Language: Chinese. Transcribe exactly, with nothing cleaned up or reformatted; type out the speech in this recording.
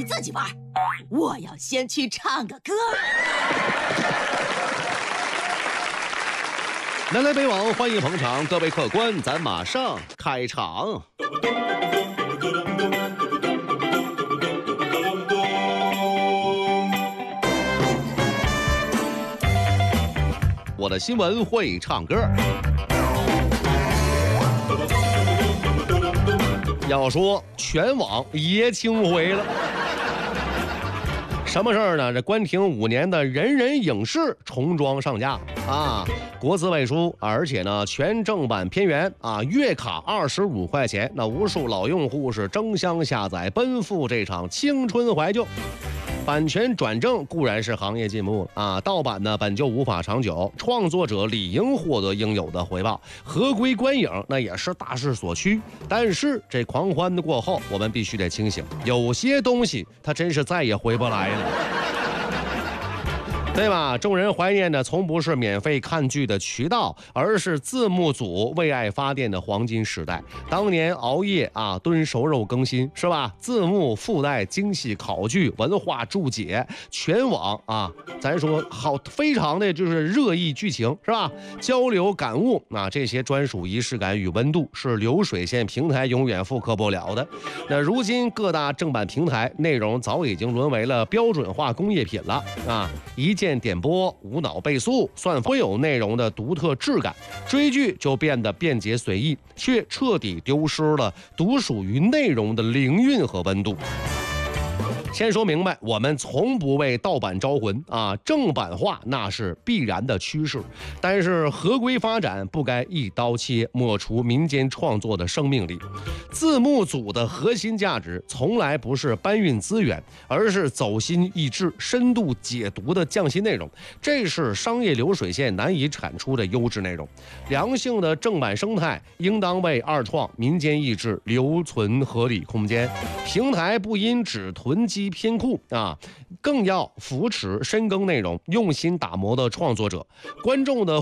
你自己玩，我要先去唱个歌。 南来北往，欢迎捧场，各位客官，咱马上开场。我的新闻会唱歌。要说全网爷青回了，什么事儿呢？这关停五年的人人影视重装上架啊，国字未输，而且呢全正版片源啊，月卡二十五块钱，那无数老用户是争相下载，奔赴这场青春怀旧。版权转正固然是行业进步啊，盗版呢本就无法长久，创作者理应获得应有的回报，合规观影那也是大势所趋。但是这狂欢的过后，我们必须得清醒，有些东西它真是再也回不来了。对吧？众人怀念的从不是免费看剧的渠道，而是字幕组为爱发电的黄金时代。当年熬夜啊炖熟肉更新是吧？字幕附带精细考据、文化注解，全网啊，咱说好非常的就是热议剧情是吧？交流感悟啊，这些专属仪式感与温度是流水线平台永远复刻不了的。那如今各大正版平台内容早已经沦为了标准化工业品了啊，一键点播，无脑倍速，算所有内容的独特质感，追剧就变得便捷随意，却彻底丢失了独属于内容的灵韵和温度。先说明白，我们从不为盗版招魂啊，正版化那是必然的趋势。但是合规发展不该一刀切，抹除民间创作的生命力。字幕组的核心价值从来不是搬运资源，而是走心益智、深度解读的匠心内容。这是商业流水线难以产出的优质内容。良性的正版生态应当为二创、民间意志留存合理空间。平台不因只囤积偏酷啊，更要扶持深耕内容、用心打磨的创作者。观众的